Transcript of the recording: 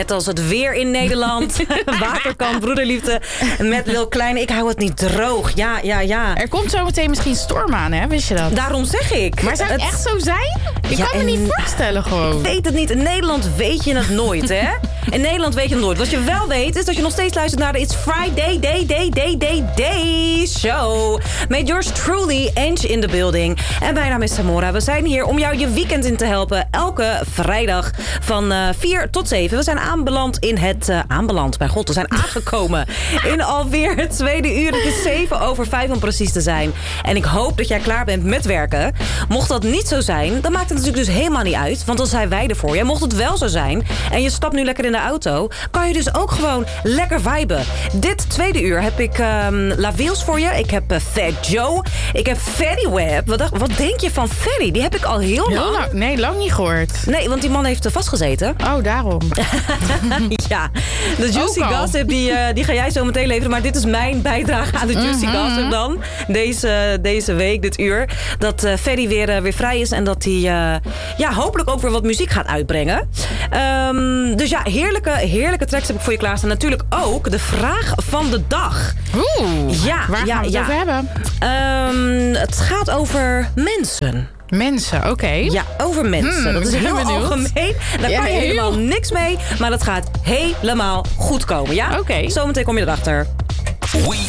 Net als het weer in Nederland. Waterkant, broederliefde met Lil Kleine. Ik hou het niet droog. Ja. Er komt zometeen misschien storm aan, hè? Wist je dat? Daarom zeg ik. Maar zou het echt zo zijn? Ik kan me niet voorstellen gewoon. Ik weet het niet. In Nederland weet je het nooit, hè? In Nederland weet je het nooit. Wat je wel weet, is dat je nog steeds luistert naar de It's Friday Day show. Met yours truly, Ange in the building. En mijn naam is Samora. We zijn hier om jou je weekend in te helpen. Elke vrijdag van 4 tot 7. We zijn aanbeland in het... bij God, we zijn aangekomen in alweer het tweede uur. Het is 4:07 om precies te zijn. En ik hoop dat jij klaar bent met werken. Mocht dat niet zo zijn, dan maakt het natuurlijk dus helemaal niet uit. Want dan zijn wij er voor je. Mocht het wel zo zijn en je stapt nu lekker in de auto, kan je dus ook gewoon lekker viben. Dit tweede uur heb ik La Wheels voor je. Ik heb Fat Joe. Ik heb Fetty Wap. Wat denk je van Fetty? Die heb ik al heel lang. Nee, lang niet gehoord. Nee, want die man heeft vastgezeten. Oh, daarom. Ja, de Juicy Gossip die ga jij zo meteen leveren. Maar dit is mijn bijdrage aan de Juicy Gossip dan. Deze week, dit uur. Dat Fetty weer vrij is en dat hij hopelijk ook weer wat muziek gaat uitbrengen. Dus ja, heerlijke tracks heb ik voor je klaarstaan. Natuurlijk ook de vraag van de dag. Waar gaan we het over hebben? Het gaat over mensen. Mensen, oké. Ja, over mensen. Dat is heel algemeen. Daar kan je helemaal niks mee. Maar dat gaat helemaal goed komen, ja? Oké. Zometeen kom je erachter. We